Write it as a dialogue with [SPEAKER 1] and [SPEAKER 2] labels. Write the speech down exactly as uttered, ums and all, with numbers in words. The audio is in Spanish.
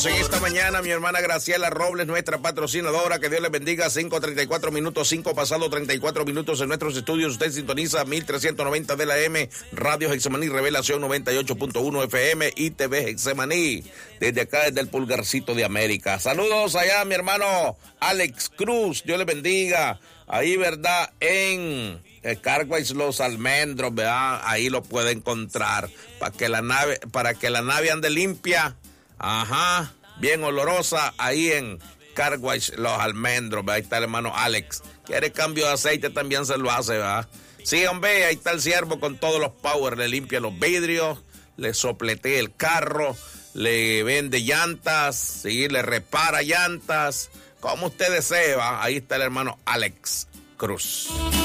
[SPEAKER 1] En esta mañana, mi hermana Graciela Robles, nuestra patrocinadora, que Dios les bendiga. Cinco treinta y cuatro minutos, cinco pasado treinta y cuatro minutos en nuestros estudios. Usted sintoniza mil trescientos noventa de la M, Radio Hexemaní, Revelación noventa y ocho punto uno F M y T V Hexemaní. Desde acá, desde el Pulgarcito de América. Saludos allá, mi hermano Alex Cruz, Dios les bendiga. Ahí, ¿verdad? En el Carways Los Almendros, ¿verdad? Ahí lo puede encontrar. Para que la nave, para que la nave ande limpia. Ajá, bien olorosa, ahí en Carwash Los Almendros, ahí está el hermano Alex. Quiere cambio de aceite, también se lo hace, ¿verdad? Sí, hombre, ahí está el siervo con todos los power, le limpia los vidrios, le sopletea el carro, le vende llantas, sí, le repara llantas, como usted desee, ¿va? Ahí está el hermano Alex Cruz.